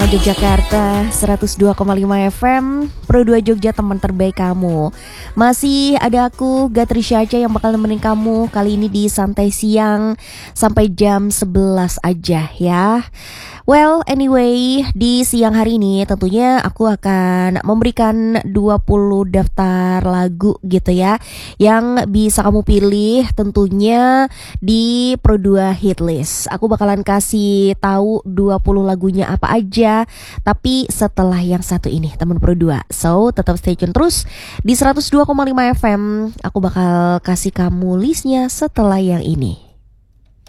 Yogyakarta 102,5 FM Pro 2 Jogja, teman terbaik kamu. Masih ada aku Gatri Syaca yang bakal nemenin kamu kali ini di Santai Siang sampai jam 11 aja ya. Well, anyway, di siang hari ini tentunya aku akan memberikan 20 daftar lagu gitu ya, yang bisa kamu pilih tentunya di Pro 2 Hitlist. Aku bakalan kasih tahu 20 lagunya apa aja, tapi setelah yang satu ini, teman Pro 2. So, tetap stay tune terus di 102,5 FM. Aku bakal kasih kamu listnya setelah yang ini.